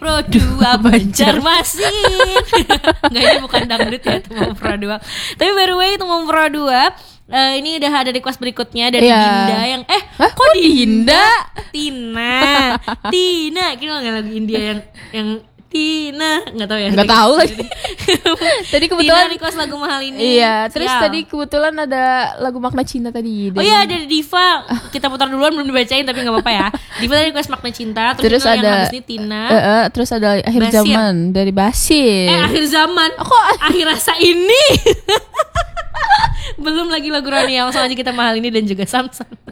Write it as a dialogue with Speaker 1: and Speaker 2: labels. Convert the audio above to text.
Speaker 1: Pro 2 Banjarmasin. Enggak, ini bukan dangdut ya Tumong Pro 2. Tapi by the way Tumong Pro 2 ini udah ada request berikutnya dari Dinda yang
Speaker 2: kok Dinda?
Speaker 1: Tina. Kira nggak lagu India yang Tina, nggak tahu ya.
Speaker 2: Nggak tahu lagi. Tadi kebetulan
Speaker 1: Tina request lagu mahal ini.
Speaker 2: Iya, terus tadi kebetulan ada lagu Makna Cinta tadi.
Speaker 1: Oh iya, ada Diva. Kita putar duluan belum dibacain tapi nggak apa-apa ya. Diva tadi request Makna Cinta. Terus ada yang habis ini Tina.
Speaker 2: Terus ada Akhir
Speaker 1: Basir.
Speaker 2: Zaman dari Basir.
Speaker 1: Akhir Zaman. Kok akhir rasa ini? Belum lagi lagu Rani, langsung aja kita mahal ini dan juga Samsung.